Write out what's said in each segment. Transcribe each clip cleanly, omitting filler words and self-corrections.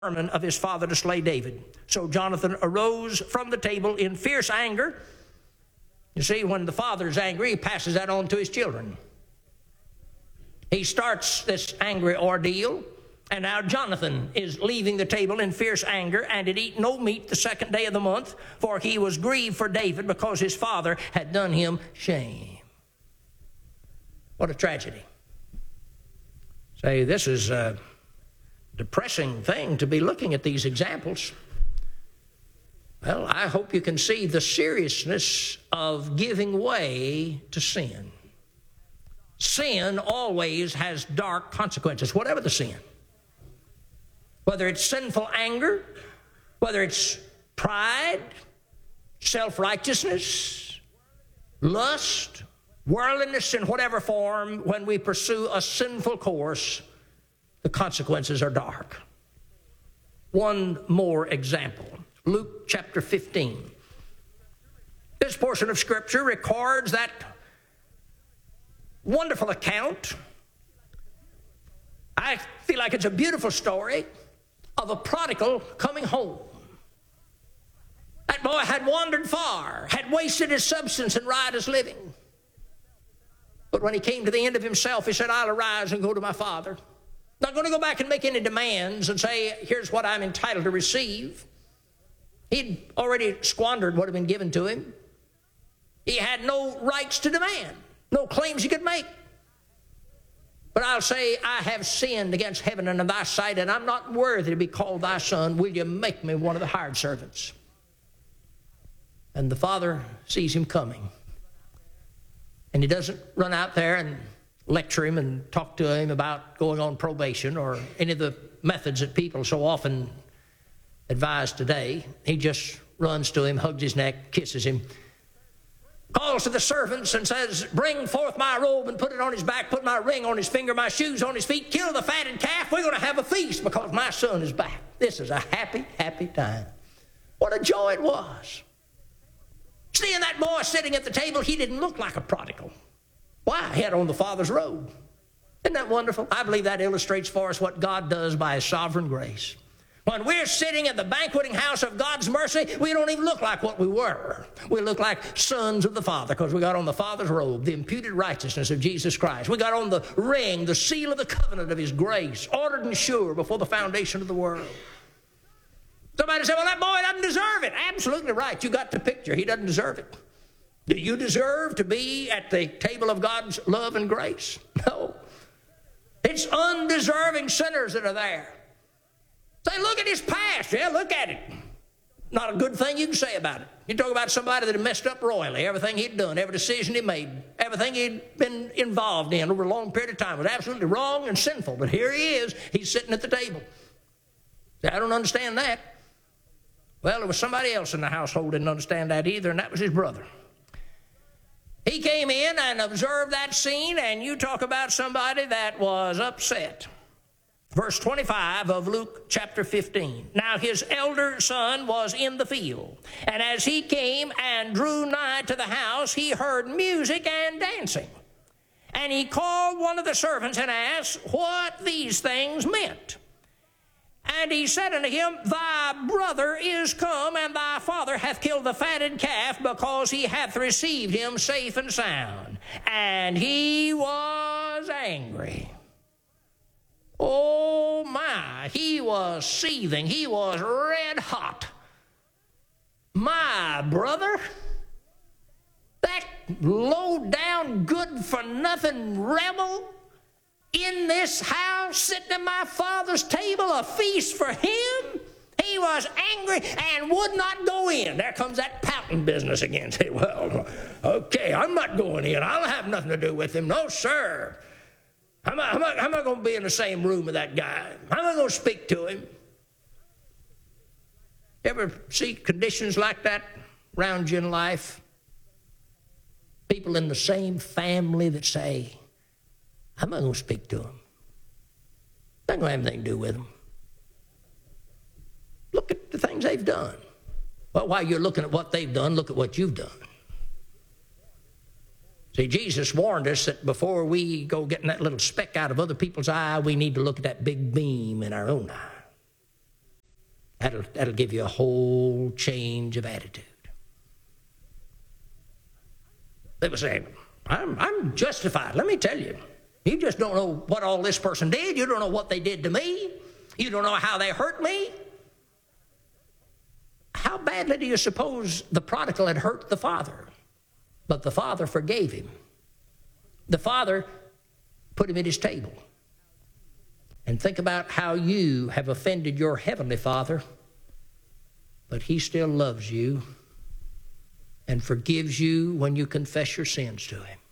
of his father to slay David. So Jonathan arose from the table in fierce anger. You see, when the father's angry, he passes that on to his children. He starts this angry ordeal, and now Jonathan is leaving the table in fierce anger, and had eaten no meat the second day of the month, for he was grieved for David because his father had done him shame. What a tragedy. Say, this is a depressing thing to be looking at these examples. Well, I hope you can see the seriousness of giving way to sin. Sin always has dark consequences, whatever the sin. Whether it's sinful anger, whether it's pride, self-righteousness, lust, worldliness in whatever form, when we pursue a sinful course, the consequences are dark. One more example. Luke chapter 15. This portion of Scripture records that wonderful account. I feel like it's a beautiful story of a prodigal coming home. That boy had wandered far, had wasted his substance in riotous living. But when he came to the end of himself, he said, I'll arise and go to my father. Not going to go back and make any demands and say, here's what I'm entitled to receive. He'd already squandered what had been given to him. He had no rights to demand, no claims he could make. But I'll say, I have sinned against heaven and in thy sight, and I'm not worthy to be called thy son. Will you make me one of the hired servants? And the father sees him coming. And he doesn't run out there and lecture him and talk to him about going on probation or any of the methods that people so often advise today. He just runs to him, hugs his neck, kisses him, calls to the servants and says, bring forth my robe and put it on his back, put my ring on his finger, my shoes on his feet, kill the fatted calf. We're going to have a feast because my son is back. This is a happy, happy time. What a joy it was. Seeing that boy sitting at the table, he didn't look like a prodigal. Why? He had on the father's robe. Isn't that wonderful? I believe that illustrates for us what God does by his sovereign grace. When we're sitting at the banqueting house of God's mercy, we don't even look like what we were. We look like sons of the Father because we got on the Father's robe, the imputed righteousness of Jesus Christ. We got on the ring, the seal of the covenant of his grace, ordered and sure before the foundation of the world. Somebody say, well, that boy doesn't deserve it. Absolutely right. You got the picture. He doesn't deserve it. Do you deserve to be at the table of God's love and grace? No. It's undeserving sinners that are there. Say, look at his past. Yeah, look at it. Not a good thing you can say about it. You talk about somebody that had messed up royally. Everything he'd done, every decision he made, everything he'd been involved in over a long period of time was absolutely wrong and sinful. But here he is. He's sitting at the table. Say, I don't understand that. Well, there was somebody else in the household that didn't understand that either, and that was his brother. He came in and observed that scene, and you talk about somebody that was upset. Verse 25 of Luke chapter 15. Now his elder son was in the field, and as he came and drew nigh to the house, he heard music and dancing. And he called one of the servants and asked what these things meant. And he said unto him, thy brother is come, and thy father hath killed the fatted calf, because he hath received him safe and sound. And he was angry. Oh my, he was seething. He was red hot. My brother, that low-down, good-for-nothing rebel in this house, sitting at my father's table, a feast for him. He was angry and would not go in. There comes that pouting business again. Say, well, okay, I'm not going in. I'll have nothing to do with him. No, sir. How am I going to be in the same room with that guy? How am I going to speak to him? Ever see conditions like that around you in life? People in the same family that say, I'm not going to speak to him. I'm not going to have anything to do with him. Look at the things they've done. Well, while you're looking at what they've done, look at what you've done. See, Jesus warned us that before we go getting that little speck out of other people's eye, we need to look at that big beam in our own eye. That'll give you a whole change of attitude. They would say, I'm justified. Let me tell you. You just don't know what all this person did. You don't know what they did to me. You don't know how they hurt me. How badly do you suppose the prodigal had hurt the father? But the father forgave him. The father put him at his table. And think about how you have offended your heavenly Father, but he still loves you and forgives you when you confess your sins to him.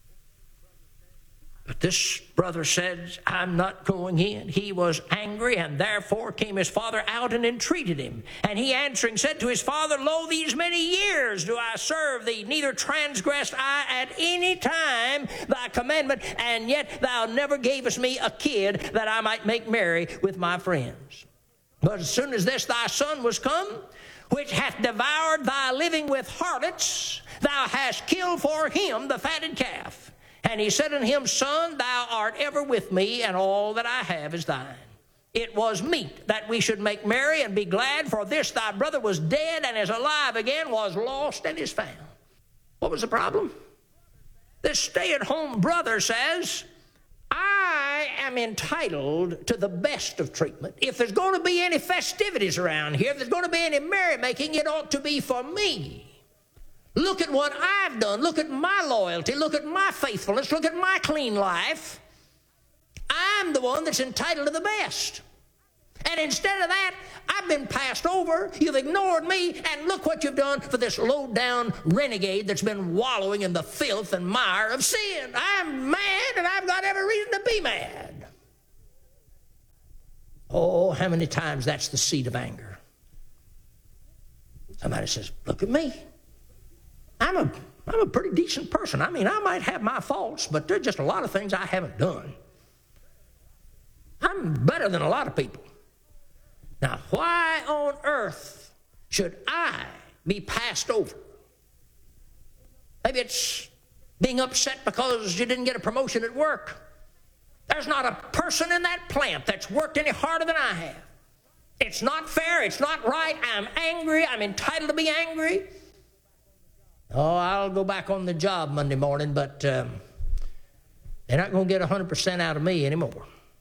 But this brother said, I'm not going in. He was angry, and therefore came his father out and entreated him. And he answering said to his father, Lo, these many years do I serve thee, neither transgressed I at any time thy commandment, and yet thou never gavest me a kid that I might make merry with my friends. But as soon as this thy son was come, which hath devoured thy living with harlots, thou hast killed for him the fatted calf. And he said unto him, Son, thou art ever with me, and all that I have is thine. It was meet that we should make merry and be glad, for this thy brother was dead and is alive again, was lost and is found. What was the problem? This stay-at-home brother says, I am entitled to the best of treatment. If there's going to be any festivities around here, if there's going to be any merrymaking, it ought to be for me. Look at what I've done. Look at my loyalty. Look at my faithfulness. Look at my clean life. I'm the one that's entitled to the best. And instead of that, I've been passed over. You've ignored me. And look what you've done for this low-down renegade that's been wallowing in the filth and mire of sin. I'm mad, and I've got every reason to be mad. Oh, how many times that's the seed of anger. Somebody says, look at me. I'm a pretty decent person. I mean, I might have my faults, but there's just a lot of things I haven't done. I'm better than a lot of people. Now, why on earth should I be passed over? Maybe it's being upset because you didn't get a promotion at work. There's not a person in that plant that's worked any harder than I have. It's not fair. It's not right. I'm angry. I'm entitled to be angry. Oh, I'll go back on the job Monday morning, but they're not going to get 100% out of me anymore.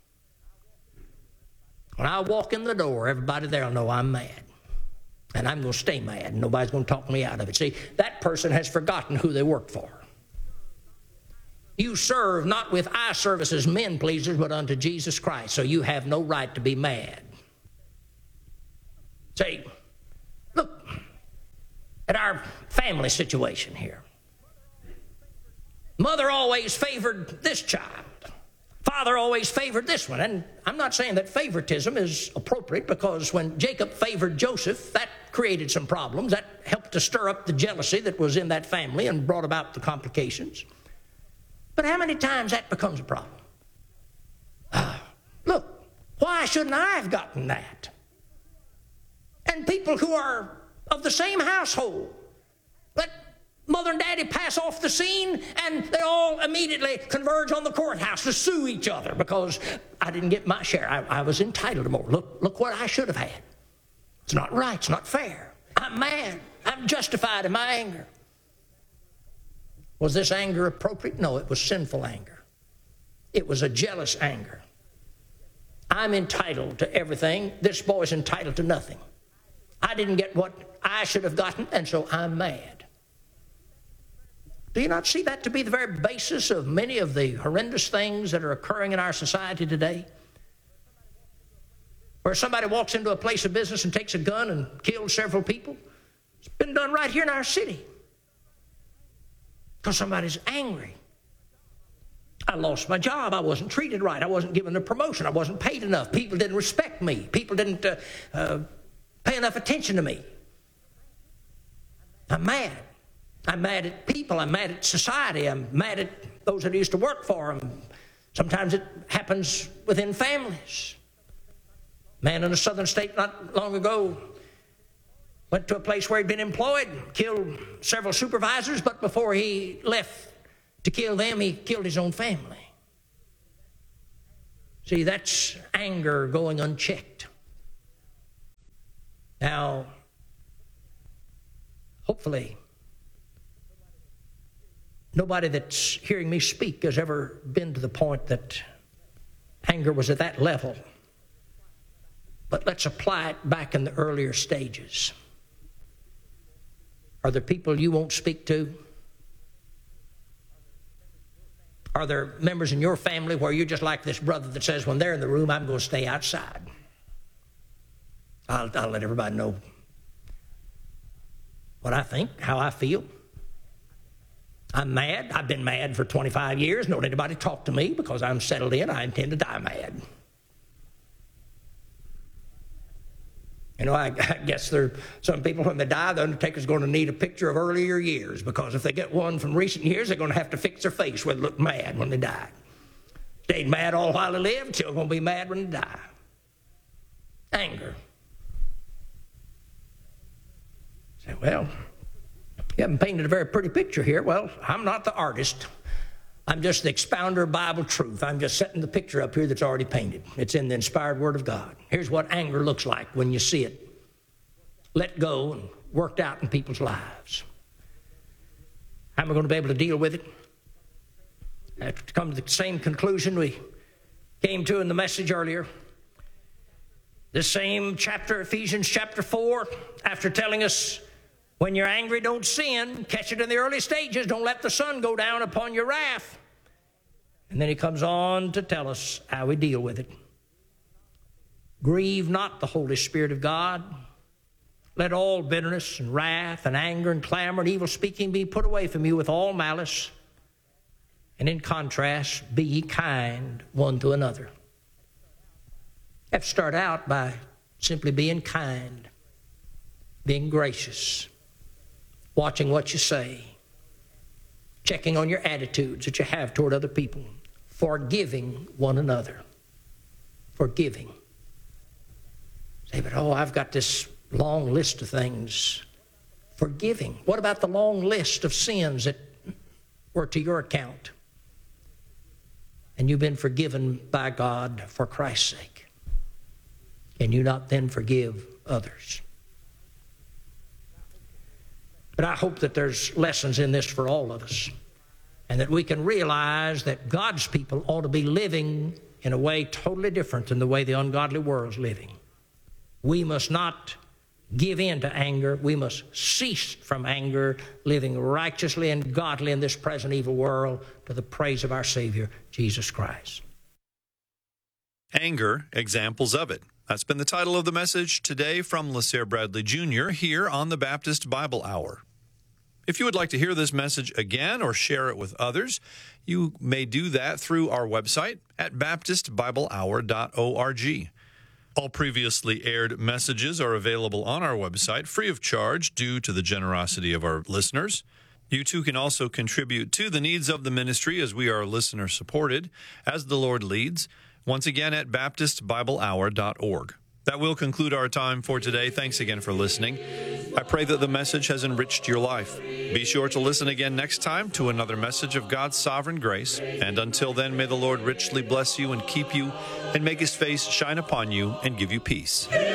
When I walk in the door, everybody there will know I'm mad. And I'm going to stay mad. Nobody's going to talk me out of it. See, that person has forgotten who they work for. You serve not with eye service as men pleasers, but unto Jesus Christ. So you have no right to be mad. See, look at our family situation here. Mother always favored this child. Father always favored this one. And I'm not saying that favoritism is appropriate, because when Jacob favored Joseph, that created some problems. That helped to stir up the jealousy that was in that family and brought about the complications. But how many times that becomes a problem? Look, why shouldn't I have gotten that? And people who are of the same household, let mother and daddy pass off the scene, and they all immediately converge on the courthouse to sue each other because I didn't get my share. I was entitled to more. Look what I should have had. It's not right. It's not fair. I'm mad. I'm justified in my anger. Was this anger appropriate? No, it was sinful anger. It was a jealous anger. I'm entitled to everything. This boy's entitled to nothing. I didn't get what I should have gotten, and so I'm mad. Do you not see that to be the very basis of many of the horrendous things that are occurring in our society today? Where somebody walks into a place of business and takes a gun and kills several people. It's been done right here in our city. Because somebody's angry. I lost my job. I wasn't treated right. I wasn't given a promotion. I wasn't paid enough. People didn't respect me. People didn't pay enough attention to me. I'm mad. I'm mad at people. I'm mad at society. I'm mad at those that I used to work for. Sometimes it happens within families. A man in a southern state not long ago went to a place where he'd been employed, killed several supervisors, but before he left to kill them, he killed his own family. See, that's anger going unchecked. Now, hopefully, nobody that's hearing me speak has ever been to the point that anger was at that level. But let's apply it back in the earlier stages. Are there people you won't speak to? Are there members in your family where you're just like this brother that says, when they're in the room, I'm going to stay outside? I'll let everybody know what I think, how I feel. I'm mad. I've been mad for 25 years. Don't anybody talk to me because I'm settled in. I intend to die mad. You know, I guess there are some people, when they die, the undertaker's going to need a picture of earlier years, because if they get one from recent years, they're going to have to fix their face where they look mad when they die. Stayed mad all while they lived, still going to be mad when they die. Anger. Say, well, you haven't painted a very pretty picture here. Well, I'm not the artist. I'm just the expounder of Bible truth. I'm just setting the picture up here that's already painted. It's in the inspired Word of God. Here's what anger looks like when you see it let go and worked out in people's lives. How am I going to be able to deal with it? I have to come to the same conclusion we came to in the message earlier. This same chapter, Ephesians chapter 4, after telling us, when you're angry, don't sin. Catch it in the early stages. Don't let the sun go down upon your wrath. And then he comes on to tell us how we deal with it. Grieve not the Holy Spirit of God. Let all bitterness and wrath and anger and clamor and evil speaking be put away from you with all malice. And in contrast, be ye kind one to another. You have to start out by simply being kind, being gracious, watching what you say, checking on your attitudes that you have toward other people, forgiving one another. Forgiving. Say, but I've got this long list of things. Forgiving. What about the long list of sins that were to your account? And you've been forgiven by God for Christ's sake. Can you not then forgive others? But I hope that there's lessons in this for all of us, and that we can realize that God's people ought to be living in a way totally different than the way the ungodly world's living. We must not give in to anger. We must cease from anger, living righteously and godly in this present evil world to the praise of our Savior, Jesus Christ. Anger, examples of it. That's been the title of the message today from LaSalle Bradley Jr. here on the Baptist Bible Hour. If you would like to hear this message again or share it with others, you may do that through our website at baptistbiblehour.org. All previously aired messages are available on our website free of charge due to the generosity of our listeners. You too can also contribute to the needs of the ministry as we are listener supported as the Lord leads. Once again at baptistbiblehour.org. That will conclude our time for today. Thanks again for listening. I pray that the message has enriched your life. Be sure to listen again next time to another message of God's sovereign grace. And until then, may the Lord richly bless you and keep you and make his face shine upon you and give you peace.